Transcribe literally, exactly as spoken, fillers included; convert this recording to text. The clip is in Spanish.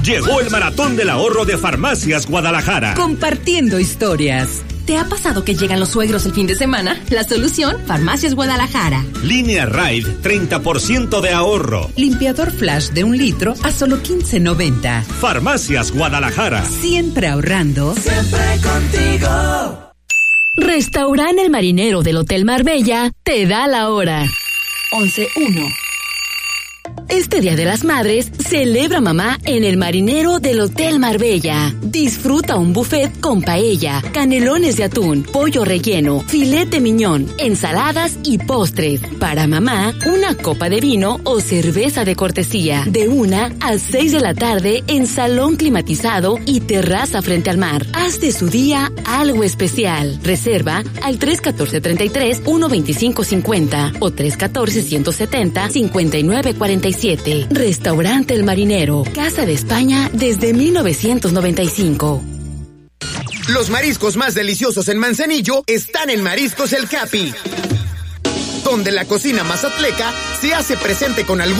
Llegó el Maratón del Ahorro de Farmacias Guadalajara. Compartiendo historias. ¿Te ha pasado que llegan los suegros el fin de semana? La solución, Farmacias Guadalajara. Línea Raid, treinta por ciento de ahorro. Limpiador Flash de un litro a solo quince noventa. Farmacias Guadalajara. Siempre ahorrando. Siempre contigo. Restaurante El Marinero del Hotel Marbella te da la hora. once uno. Este Día de las Madres, celebra mamá en El Marinero del Hotel Marbella. Disfruta un buffet con paella, canelones de atún, pollo relleno, filete miñón, ensaladas y postres. Para mamá, una copa de vino o cerveza de cortesía. De una a seis de la tarde en salón climatizado y terraza frente al mar. Haz de su día algo especial. Reserva al tres uno cuatro, tres tres, uno dos cinco cinco cero o tres uno cuatro, uno siete cero, cinco nueve cuatro siete. Restaurante El Marinero, Casa de España desde mil novecientos noventa y cinco. Los mariscos más deliciosos en Manzanillo están en Mariscos El Capi, donde la cocina mazatleca se hace presente con algún